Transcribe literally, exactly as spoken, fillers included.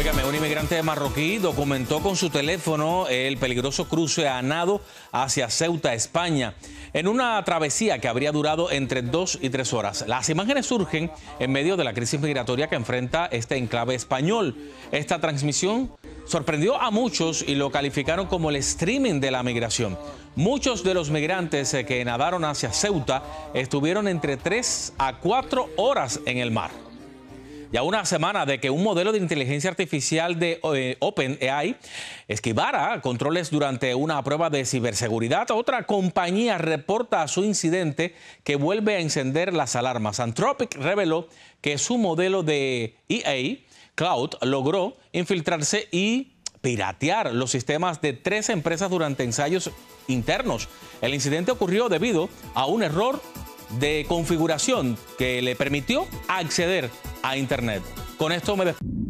Óigame, un inmigrante marroquí documentó con su teléfono el peligroso cruce a nado hacia Ceuta, España, en una travesía que habría durado entre dos y tres horas. Las imágenes surgen en medio de la crisis migratoria que enfrenta este enclave español. Esta transmisión sorprendió a muchos y lo calificaron como el streaming de la migración. Muchos de los migrantes que nadaron hacia Ceuta estuvieron entre tres a cuatro horas en el mar. Y a una semana de que un modelo de inteligencia artificial de eh, OpenAI esquivara controles durante una prueba de ciberseguridad, otra compañía reporta su incidente que vuelve a encender las alarmas. Anthropic reveló que su modelo de E A Cloud logró infiltrarse y piratear los sistemas de tres empresas durante ensayos internos. El incidente ocurrió debido a un error de configuración que le permitió acceder a Internet. Con esto me despido.